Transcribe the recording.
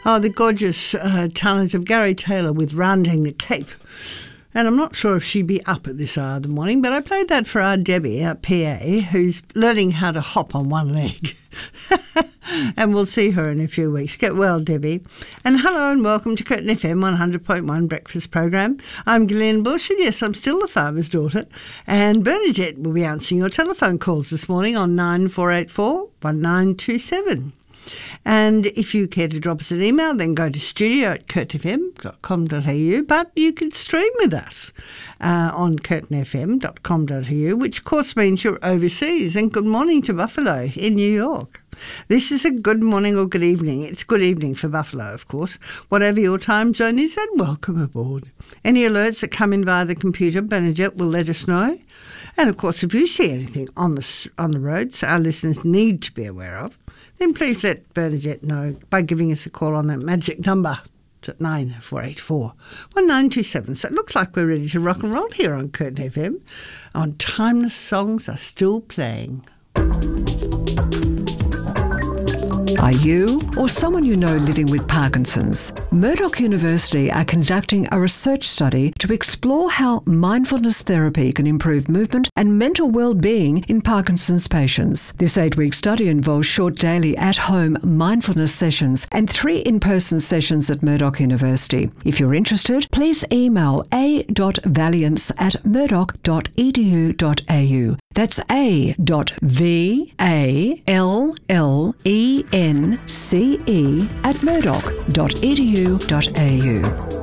Oh, the gorgeous talent of Gary Taylor with Rounding the Cape. And I'm not sure if she'd be up at this hour of the morning, but I played that for our Debbie, our PA, who's learning how to hop on one leg. And we'll see her in a few weeks. Get well, Debbie. And hello and welcome to Curtin FM 100.1 Breakfast Program. I'm Glenn Bush, and yes, I'm still the farmer's daughter. And Bernadette will be answering your telephone calls this morning on 9484 1927. And if you care to drop us an email, then go to studio@curtinfm.com.au. But you can stream with us on curtinfm.com.au, which of course means you're overseas. And good morning to Buffalo in New York. This is a good morning or good evening. It's good evening for Buffalo, of course. Whatever your time zone is, and welcome aboard. Any alerts that come in via the computer, Bernadette will let us know. And of course, if you see anything on the roads our listeners need to be aware of, then please let Bernadette know by giving us a call on that magic number. It's at 9484 1927. So it looks like we're ready to rock and roll here on Curtin FM. On Timeless Songs Are Still Playing. Are you or someone you know living with Parkinson's? Murdoch University are conducting a research study to explore how mindfulness therapy can improve movement and mental well-being in Parkinson's patients. This 8-week study involves short daily at-home mindfulness sessions and 3 in-person sessions at Murdoch University. If you're interested, please email a.valiance@murdoch.edu.au. That's a.vallence@murdoch.edu.au.